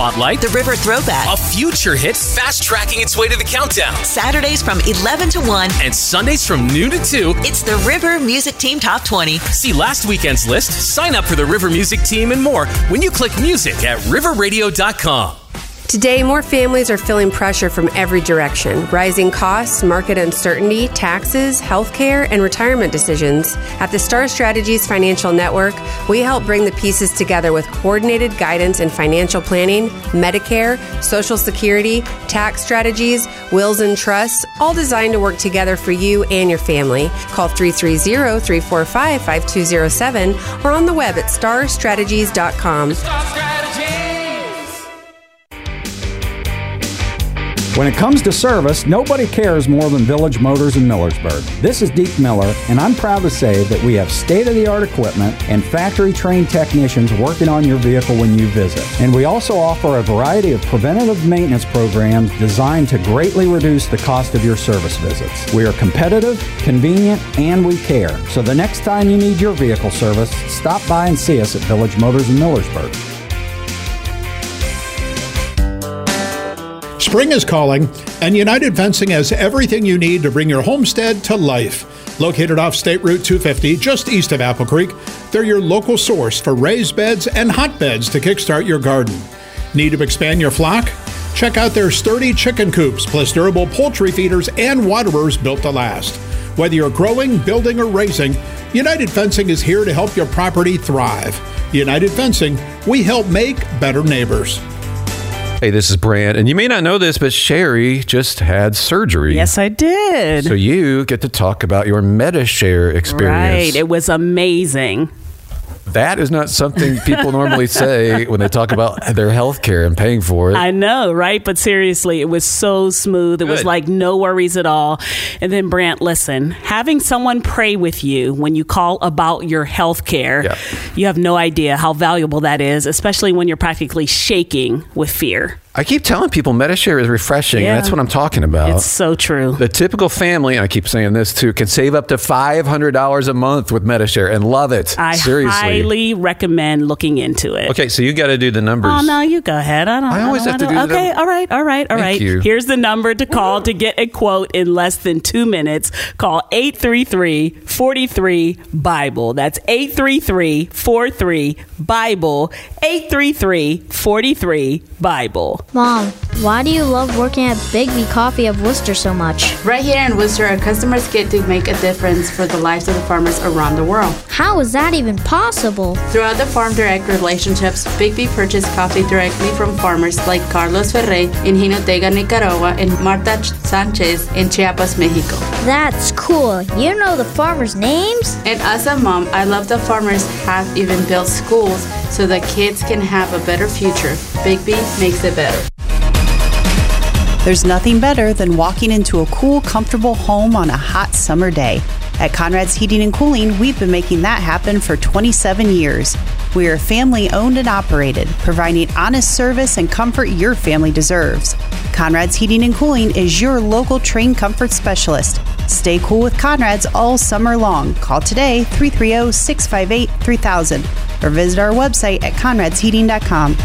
Spotlight, The River Throwback, a future hit fast-tracking its way to the countdown. Saturdays from 11 to 1, And Sundays from noon to 2. it's the River Music Team Top 20. See last weekend's list, sign up for the River Music Team and more when you click music at riverradio.com. Today, more families are feeling pressure from every direction. Rising costs, market uncertainty, taxes, healthcare, and retirement decisions. At the Star Strategies Financial Network, we help bring the pieces together with coordinated guidance in financial planning, Medicare, Social Security, tax strategies, wills and trusts, all designed to work together for you and your family. Call 330-345-5207 or on the web at starstrategies.com. When it comes to service, nobody cares more than Village Motors in Millersburg. This is Deke Miller, and I'm proud to say that we have state-of-the-art equipment and factory-trained technicians working on your vehicle when you visit. And we also offer a variety of preventative maintenance programs designed to greatly reduce the cost of your service visits. We are competitive, convenient, and we care. So the next time you need your vehicle service, stop by and see us at Village Motors in Millersburg. Spring is calling, and United Fencing has everything you need to bring your homestead to life. Located off State Route 250, just east of Apple Creek, they're your local source for raised beds and hotbeds to kickstart your garden. Need to expand your flock? Check out their sturdy chicken coops, plus durable poultry feeders and waterers built to last. Whether you're growing, building, or raising, United Fencing is here to help your property thrive. United Fencing, we help make better neighbors. Hey, this is Brant, and you may not know this, but Sherry just had surgery. Yes, I did. So you get to talk about your MediShare experience. Right. It was amazing. That is not something people normally say when they talk about their health care and paying for it. I know, right? But seriously, it was so smooth. It was like no worries at all. And then, Brant, listen, having someone pray with you when you call about your health care, you have no idea how valuable that is, especially when you're practically shaking with fear. I keep telling people MediShare is refreshing. And that's what I'm talking about. It's so true. The typical family, and I keep saying this too, can save up to $500 a month with MediShare and love it. I highly recommend looking into it. Okay, so you got to do the numbers. Oh, no, you go ahead. I always have to do the Okay, all right. Thank you. Here's the number to call to get a quote in less than 2 minutes. Call 833-43-BIBLE. That's 833-43-BIBLE. 833-43-BIBLE. Mom, why do you love working at Bigby Coffee of Worcester so much? Right here in Worcester, our customers get to make a difference for the lives of the farmers around the world. How is that even possible? Throughout the Farm Direct relationships, Bigby purchased coffee directly from farmers like Carlos Ferrey in Jinotega, Nicaragua, and Marta Sanchez in Chiapas, Mexico. That's cool. You know the farmers' names? And as a mom, I love the farmers have even built schools so that kids can have a better future. Bigby makes it better. There's nothing better than walking into a cool, comfortable home on a hot summer day. At Conrad's Heating and Cooling, we've been making that happen for 27 years. We are family owned and operated, providing honest service and comfort your family deserves. Conrad's Heating and Cooling is your local trained comfort specialist. Stay cool with Conrad's all summer long. Call today 330-658-3000 or visit our website at conradsheating.com.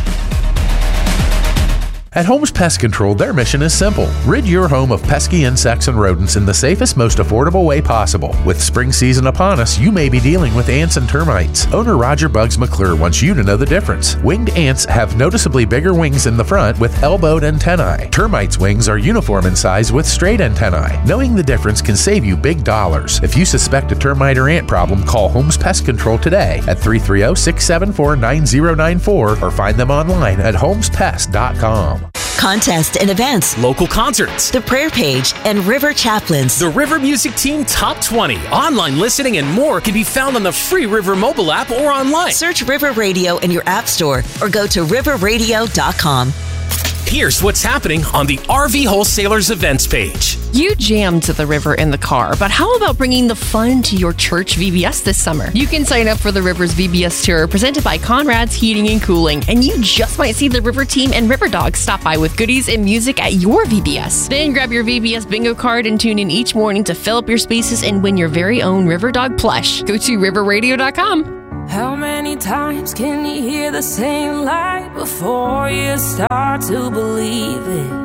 At Holmes Pest Control, their mission is simple. Rid your home of pesky insects and rodents in the safest, most affordable way possible. With spring season upon us, you may be dealing with ants and termites. Owner Roger Bugs McClure wants you to know the difference. Winged ants have noticeably bigger wings in the front with elbowed antennae. Termites' wings are uniform in size with straight antennae. Knowing the difference can save you big dollars. If you suspect a termite or ant problem, call Holmes Pest Control today at 330-674-9094 or find them online at homespest.com. Contests and events, local concerts, the prayer page, and River Chaplains. The River Music Team Top 20, online listening, and more can be found on the free River mobile app or online. Search River Radio in your app store or go to riverradio.com. Here's what's happening on the RV Wholesalers events page. You jammed to the river in the car, but how about bringing the fun to your church VBS this summer? You can sign up for the Rivers VBS Tour presented by Conrad's Heating and Cooling, and you just might see the River Team and River Dogs stop by with goodies and music at your VBS. Then grab your VBS bingo card and tune in each morning to fill up your spaces and win your very own River Dog plush. Go to riverradio.com. How many times can you hear the same lie before you start to believe it?